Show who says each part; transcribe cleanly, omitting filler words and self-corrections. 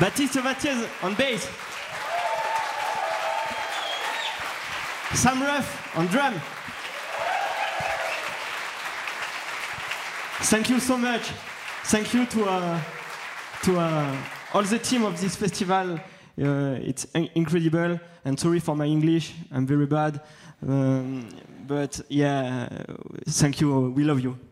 Speaker 1: Baptiste Mathiez on bass. Sam Ruff on drum. Thank you so much. Thank you to all the team of this festival. It's incredible. And sorry for my English, I'm very bad. But yeah, thank you. We love you.